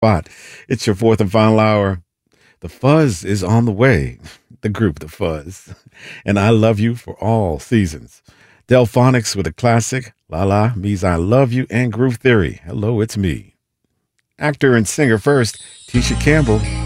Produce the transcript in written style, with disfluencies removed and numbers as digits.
spot. It's your fourth and final hour. The Fuzz is on the way. The group, The Fuzz. And I love you for all seasons. Delphonics with a classic, La La means I love you, and Groove Theory. Hello, it's me. Actor and singer first, Tisha Campbell.